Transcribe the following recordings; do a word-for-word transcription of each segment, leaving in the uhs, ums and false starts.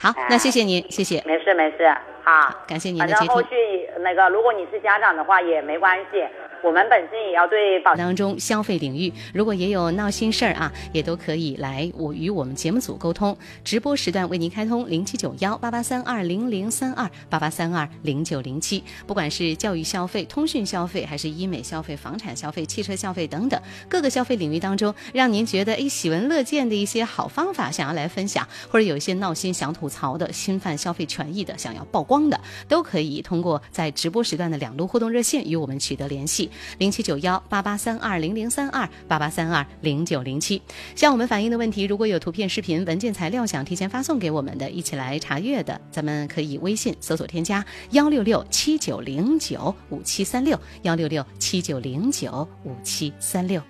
好， 哎、 那谢谢您，谢谢。 没事没事，好， 感谢您的接听。 反正后续那个，如果你是家长的话也没关系。我们本身也要对保当中消费领域，如果也有闹心事儿啊，也都可以来我与我们节目组沟通。直播时段为您开通零七九幺八八三二零零三二八八三二零九零七，不管是教育消费、通讯消费，还是医美消费、房产消费、汽车消费等等各个消费领域当中，让您觉得哎喜闻乐见的一些好方法想要来分享，或者有一些闹心想吐槽的、侵犯消费权益的、想要曝光的，都可以通过在直播时段的两路互动热线与我们取得联系。零七九幺八八三二零零三二八八三二零九零七，向我们反映的问题，如果有图片、视频、文件材料想提前发送给我们的，一起来查阅的，咱们可以微信搜索添加幺六六七九零九五七三六幺六六七九零九五七三六。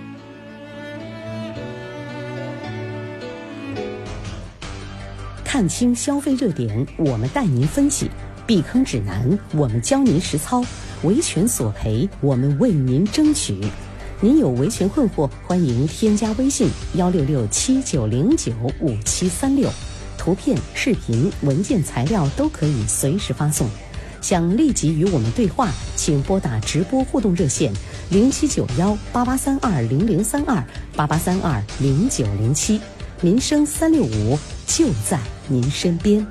看清消费热点，我们带您分析；避坑指南，我们教您实操。维权索赔，我们为您争取。您有维权困惑，欢迎添加微信幺六六七九零九五七三六，图片、视频、文件材料都可以随时发送。想立即与我们对话，请拨打直播互动热线零七九幺八八三二零零三二八八三二零九零七，民生三六五就在您身边。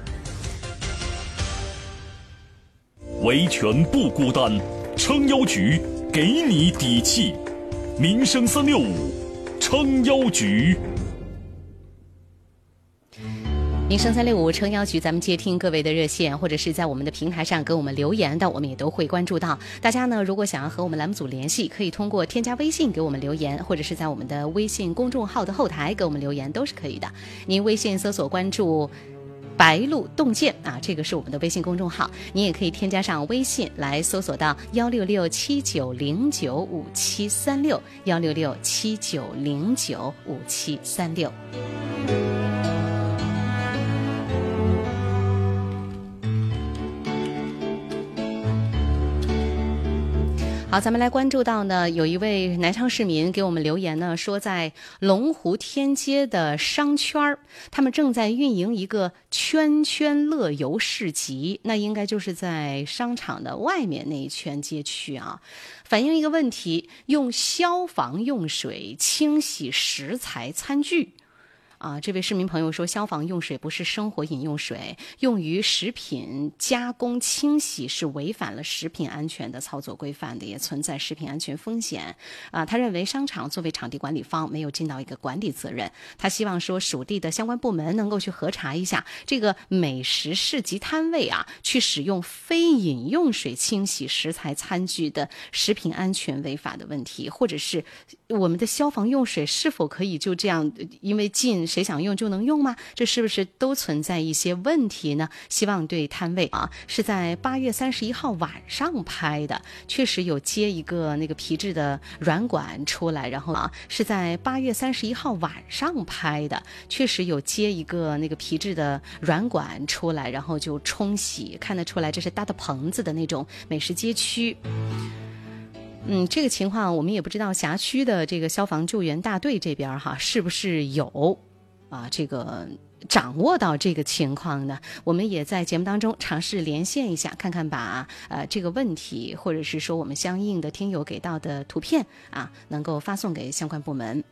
维权不孤单，撑腰局给你底气。民生三六五，撑腰局。 民生三六五撑腰局，咱们接听各位的热线，或者是在我们的平台上给我们留言的，我们也都会关注到。大家呢，如果想要和我们栏目组联系，可以通过添加微信给我们留言，或者是在我们的微信公众号的后台给我们留言，都是可以的。您微信搜索关注白鹿洞见啊，这个是我们的微信公众号，你也可以添加上微信来搜索到幺六六七九零九五七三六幺六六七九零九五七三六。好，咱们来关注到呢，有一位南昌市民给我们留言呢，说在龙湖天街的商圈，他们正在运营一个圈圈乐游市集，那应该就是在商场的外面那一圈街区啊。反映一个问题，用消防用水清洗食材餐具。啊，这位市民朋友说，消防用水不是生活饮用水，用于食品加工清洗是违反了食品安全的操作规范的，也存在食品安全风险。啊，他认为商场作为场地管理方没有尽到一个管理责任，他希望说属地的相关部门能够去核查一下这个美食市集摊位啊，去使用非饮用水清洗食材餐具的食品安全违法的问题，或者是我们的消防用水是否可以就这样因为进谁想用就能用吗？这是不是都存在一些问题呢？希望对摊位啊，是在八月三十一号晚上拍的，确实有接一个那个皮质的软管出来，然后啊是在八月三十一号晚上拍的，确实有接一个那个皮质的软管出来，然后就冲洗，看得出来这是搭的棚子的那种美食街区。嗯，这个情况我们也不知道辖区的这个消防救援大队这边哈是不是有啊这个掌握到这个情况呢？我们也在节目当中尝试连线一下，看看把呃这个问题，或者是说我们相应的听友给到的图片啊，能够发送给相关部门。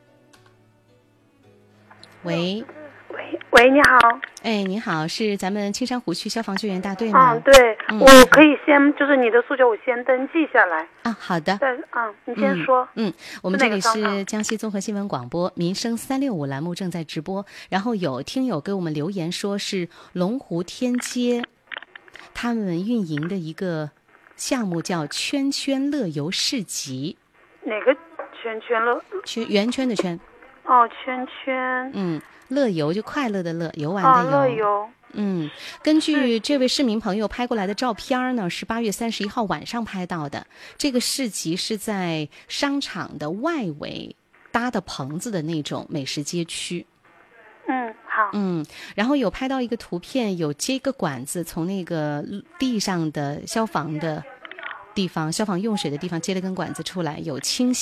喂。 喂喂，你好。 哎，你好，是咱们青山湖区消防救援大队吗？ 嗯，对，嗯、我可以先就是你的诉求，我先登记下来。 啊，好的。 对，嗯，你先说。 嗯，嗯我们这里是江西综合新闻广播民生三六五栏目正在直播，然后有听友给我们留言说是龙湖天街他们运营的一个项目叫圈圈乐游市集。 哪个圈圈乐？ 圈圆圈的圈。 哦，圈圈。 嗯。乐游就快乐的乐，游玩的游。 哦、乐游。 嗯，根据这位市民朋友拍过来的照片呢，是八月三十一号晚上拍到的。这个市集是在商场的外围搭的棚子的那种美食街区。 嗯，好。 嗯，然后有拍到一个图片，有接一个管子从那个地上的消防的地方，消防用水的地方接了根管子出来，有清洗。